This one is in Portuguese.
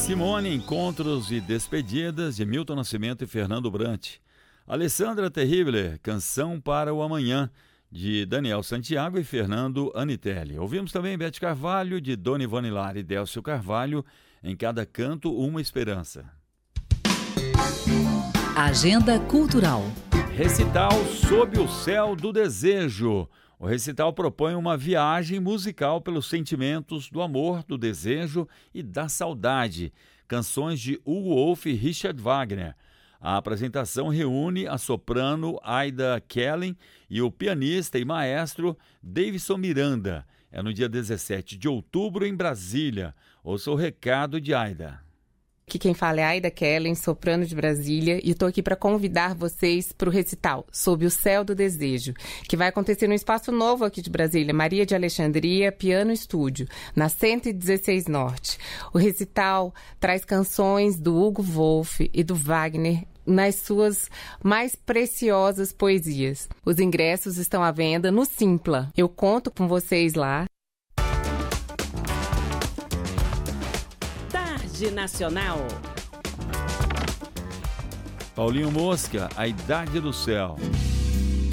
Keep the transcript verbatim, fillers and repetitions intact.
Simone, Encontros e Despedidas, de Milton Nascimento e Fernando Brant. Alessandra Terrible, Canção para o Amanhã, de Daniel Santiago e Fernando Anitelli. Ouvimos também Bete Carvalho, de Dona Ivone Lara e Délcio Carvalho, Em Cada Canto Uma Esperança. Agenda Cultural. Recital Sob o Céu do Desejo. O recital propõe uma viagem musical pelos sentimentos do amor, do desejo e da saudade. Canções de Hugo Wolf e Richard Wagner. A apresentação reúne a soprano Aida Kellen e o pianista e maestro Davidson Miranda. É no dia dezessete de outubro em Brasília. Ouça o recado de Aida. Aqui quem fala é Aida Kellen, soprano de Brasília, e estou aqui para convidar vocês para o recital Sob o Céu do Desejo, que vai acontecer num espaço novo aqui de Brasília, Maria de Alexandria, Piano Estúdio, na cento e dezesseis Norte. O recital traz canções do Hugo Wolf e do Wagner nas suas mais preciosas poesias. Os ingressos estão à venda no Simpla. Eu conto com vocês lá. Nacional. Paulinho Mosca, A Idade do Céu.